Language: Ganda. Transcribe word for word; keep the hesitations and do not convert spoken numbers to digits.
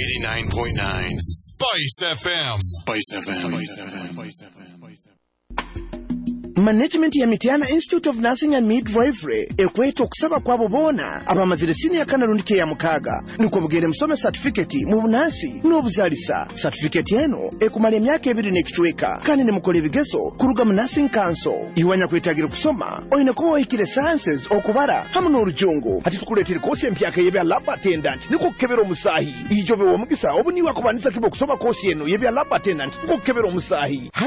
eighty-nine point nine Spice F M. Spice F M. Spice F M. Management ya Mitiana Institute of Nursing and Midwifery ekweta okusaba kwabo bona abamazire senior kanalundike ya mukaga nuko bugere musome certificate mu bunasi n'obuzalisa. Certificate eno ekumala emyaka ebiri n'ekitweka kandi ne mukole bigezo kuruga mu Nursing Council. Iwanya kwetagira kusoma oyine kuba oyikire sciences okubara hamwe n'orujungu. Hati tukuletera kosi empyaka yebya lab attendant niko kukebera omusahi ijo bewo mugisa obuniwa kubanisa kibo kusoma kosi eno yebya lab attendant niko kukebera omusahi.